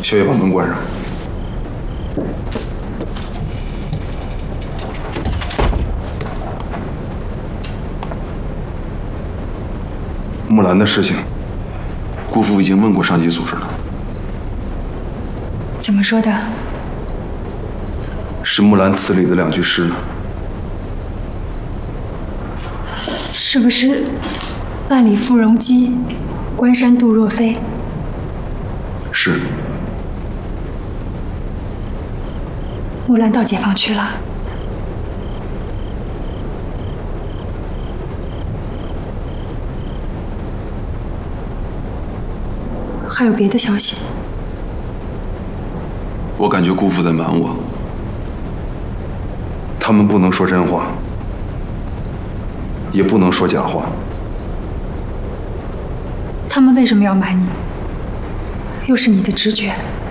小叶把门关上。木兰的事情，姑父已经问过上级组织了。 怎么说的？ 是木兰词里的2句诗。 是不是“万里赴戎机，关山度若飞”？ 是。 木兰到解放区了。还有别的消息？ 我感觉姑父在瞒我。他们不能说真话，也不能说假话。 他们为什么要瞒你？又是你的直觉。